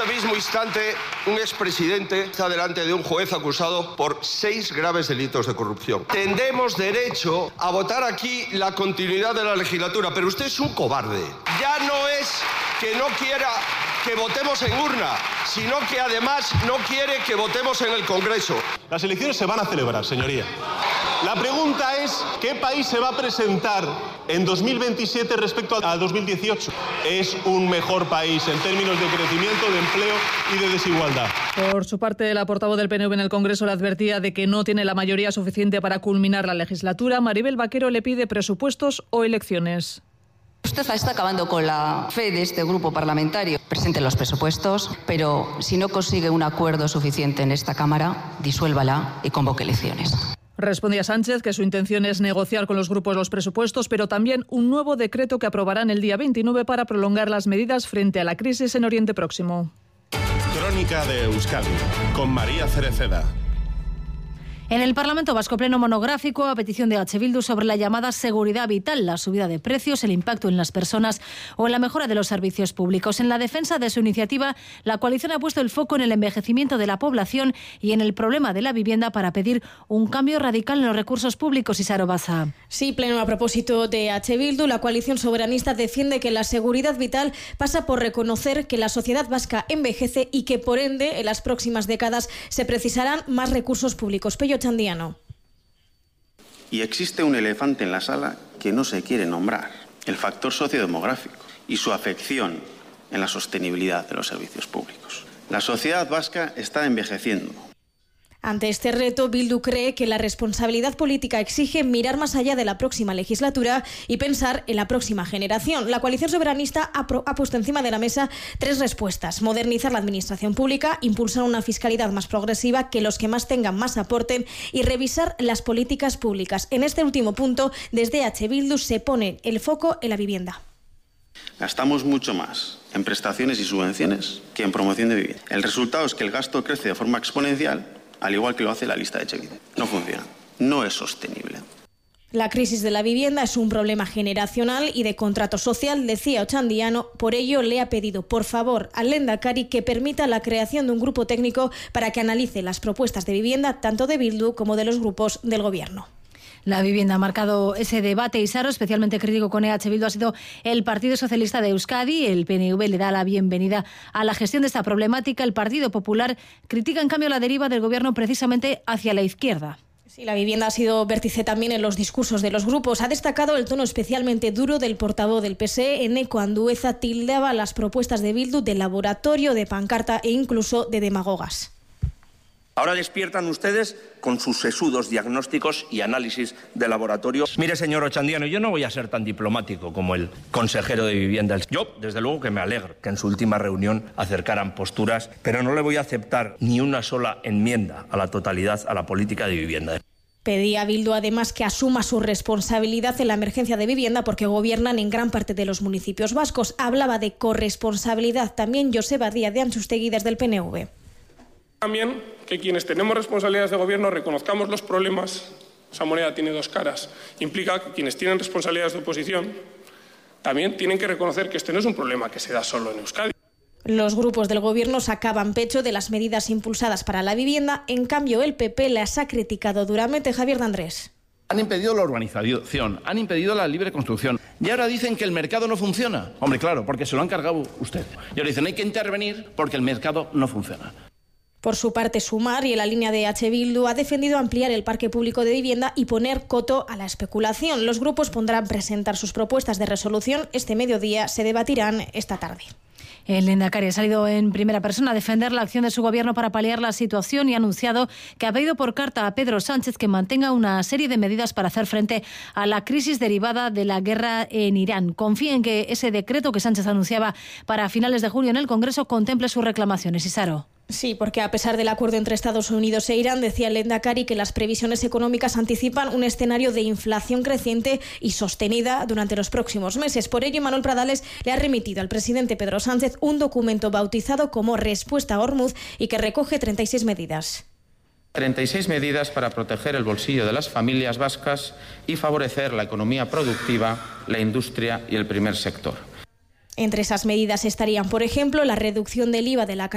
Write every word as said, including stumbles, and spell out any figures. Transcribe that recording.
mismo instante, un expresidente está delante de un juez acusado por seis graves delitos de corrupción. Tendremos derecho a votar aquí la continuidad de la legislatura, pero usted es un cobarde. Ya no es que no quiera que votemos en urna, sino que además no quiere que votemos en el Congreso. Las elecciones se van a celebrar, señoría. La pregunta es, ¿qué país se va a presentar en dos mil veintisiete respecto a dos mil dieciocho? Es un mejor país en términos de crecimiento, de empleo y de desigualdad. Por su parte, la portavoz del P N V en el Congreso le advertía de que no tiene la mayoría suficiente para culminar la legislatura. Maribel Vaquero le pide presupuestos o elecciones. Usted está acabando con la fe de este grupo parlamentario. Presente los presupuestos, pero si no consigue un acuerdo suficiente en esta Cámara, disuélvala y convoque elecciones. Respondía Sánchez que su intención es negociar con los grupos los presupuestos, pero también un nuevo decreto que aprobarán el día veintinueve para prolongar las medidas frente a la crisis en Oriente Próximo. Crónica de Euskadi, con María Cereceda. En el Parlamento Vasco, pleno monográfico a petición de H. Bildu sobre la llamada seguridad vital, la subida de precios, el impacto en las personas o en la mejora de los servicios públicos. En la defensa de su iniciativa, la coalición ha puesto el foco en el envejecimiento de la población y en el problema de la vivienda para pedir un cambio radical en los recursos públicos. Isaro Baza. Sí, pleno a propósito de H. Bildu, la coalición soberanista defiende que la seguridad vital pasa por reconocer que la sociedad vasca envejece y que, por ende, en las próximas décadas se precisarán más recursos públicos. Pello Chandiano. Y existe un elefante en la sala que no se quiere nombrar, el factor sociodemográfico y su afección en la sostenibilidad de los servicios públicos. La sociedad vasca está envejeciendo. Ante este reto, Bildu cree que la responsabilidad política exige mirar más allá de la próxima legislatura y pensar en la próxima generación. La coalición soberanista ha, pro- ha puesto encima de la mesa tres respuestas: modernizar la administración pública, impulsar una fiscalidad más progresiva, que los que más tengan más aporten, y revisar las políticas públicas. En este último punto, desde H. Bildu se pone el foco en la vivienda. Gastamos mucho más en prestaciones y subvenciones que en promoción de vivienda. El resultado es que el gasto crece de forma exponencial, al igual que lo hace la lista de Chevite. No funciona, no es sostenible. La crisis de la vivienda es un problema generacional y de contrato social, decía Ochandiano. Por ello, le ha pedido, por favor, al Lehendakari que permita la creación de un grupo técnico para que analice las propuestas de vivienda tanto de Bildu como de los grupos del Gobierno. La vivienda ha marcado ese debate. Isaro, especialmente crítico con E H. Bildu, ha sido el Partido Socialista de Euskadi. El P N V le da la bienvenida a la gestión de esta problemática. El Partido Popular critica, en cambio, la deriva del Gobierno precisamente hacia la izquierda. Sí, la vivienda ha sido vértice también en los discursos de los grupos. Ha destacado el tono especialmente duro del portavoz del P S E, Eneko Andueza. Tildaba las propuestas de Bildu de laboratorio, de pancarta e incluso de demagogas. Ahora despiertan ustedes con sus sesudos diagnósticos y análisis de laboratorio. Mire, señor Ochandiano, yo no voy a ser tan diplomático como el consejero de Vivienda. Yo, desde luego, que me alegro que en su última reunión acercaran posturas, pero no le voy a aceptar ni una sola enmienda a la totalidad a la política de vivienda. Pedía a Bildu además que asuma su responsabilidad en la emergencia de vivienda porque gobiernan en gran parte de los municipios vascos. Hablaba de corresponsabilidad también Joseba Díaz de Antxustegui desde el P N V. También que quienes tenemos responsabilidades de gobierno reconozcamos los problemas. Esa moneda tiene dos caras. Implica que quienes tienen responsabilidades de oposición también tienen que reconocer que este no es un problema que se da solo en Euskadi. Los grupos del Gobierno sacaban pecho de las medidas impulsadas para la vivienda. En cambio, el P P las ha criticado duramente. Javier de Andrés. Han impedido la urbanización, han impedido la libre construcción. Y ahora dicen que el mercado no funciona. Hombre, claro, porque se lo han cargado usted. Y ahora dicen hay que intervenir porque el mercado no funciona. Por su parte, Sumar, y en la línea de H. Bildu, ha defendido ampliar el parque público de vivienda y poner coto a la especulación. Los grupos pondrán presentar sus propuestas de resolución. Este mediodía se debatirán esta tarde. El Lehendakari ha salido en primera persona a defender la acción de su gobierno para paliar la situación y ha anunciado que ha pedido por carta a Pedro Sánchez que mantenga una serie de medidas para hacer frente a la crisis derivada de la guerra en Irán. Confía en que ese decreto que Sánchez anunciaba para finales de junio en el Congreso contemple sus reclamaciones. Isaro. Sí, porque a pesar del acuerdo entre Estados Unidos e Irán, decía el Lehendakari que las previsiones económicas anticipan un escenario de inflación creciente y sostenida durante los próximos meses. Por ello, Manuel Pradales le ha remitido al presidente Pedro Sánchez un documento bautizado como Respuesta a Hormuz y que recoge treinta y seis medidas. treinta y seis medidas para proteger el bolsillo de las familias vascas y favorecer la economía productiva, la industria y el primer sector. Entre esas medidas estarían, por ejemplo, la reducción del I V A de la